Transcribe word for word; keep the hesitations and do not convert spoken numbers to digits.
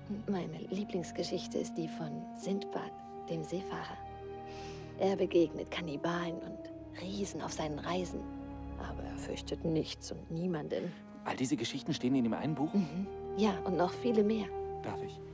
Meine Lieblingsgeschichte ist die von Sindbad, dem Seefahrer. Er begegnet Kannibalen und Riesen auf seinen Reisen. Aber er fürchtet nichts und niemanden. All diese Geschichten stehen in dem einen Buch? Mhm. Ja, und noch viele mehr. Darf ich?